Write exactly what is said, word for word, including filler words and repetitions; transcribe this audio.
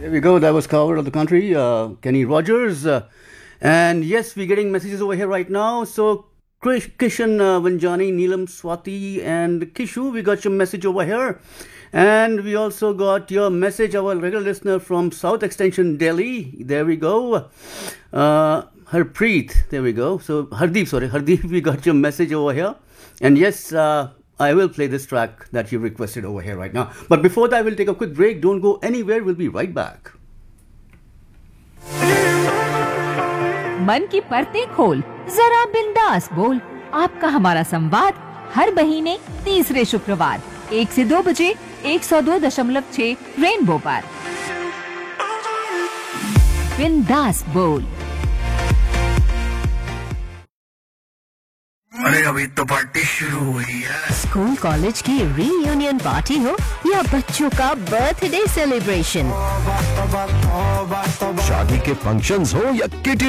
There we go. That was covered of the country, uh, Kenny Rogers. Uh, and yes, we're getting messages over here right now. So, Krish, Kishan, uh, Vanjani, Neelam, Swati, and Kishu, we got your message over here. And we also got your message, our regular listener from South Extension, Delhi. There we go. Uh, Harpreet, there we go. So, Hardeep, sorry, Hardeep, we got your message over here. And yes, uh, I will play this track that you requested over here right now. But before that, we'll take a quick break. Don't go anywhere. We'll be right back. मन की परतें खोल, जरा बिंदास बोल। आपका हमारा संवाद हर महीने तीसरे शुक्रवार एक से दो बजे एक सौ दो दशमलव छह रेनबो पर। बिंदास बोल। अरे अभी तो पार्टी शुरू हुई है। स्कूल कॉलेज की रीयूनियन पार्टी हो या बच्चों का बर्थडे सेलिब्रेशन, शादी के फंक्शंस हो या किटी